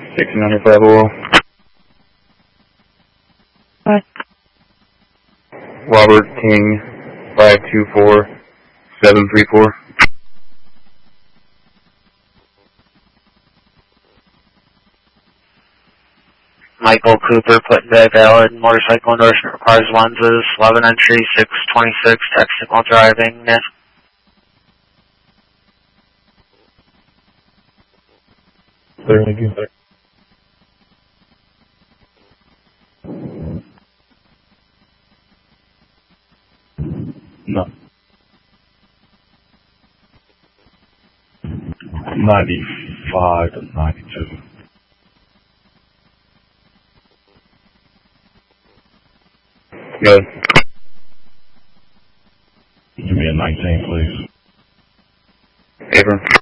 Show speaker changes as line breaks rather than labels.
1695 oil.
What?
Robert King, 524734.
Michael Cooper, Put-in-Bay valid, motorcycle endorsement requires lenses, 11 entry, 626, texting while driving, net.
Thank you. No. 95 to 92. Good. Give me a 19, please. Abram.